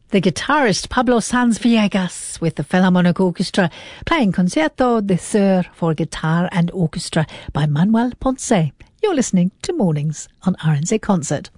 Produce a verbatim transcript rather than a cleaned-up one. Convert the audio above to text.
The guitarist Pablo Sanz Villegas with the Philharmonic Orchestra playing Concierto de Sur for Guitar and Orchestra by Manuel Ponce. You're listening to Mornings on R N Z Concert.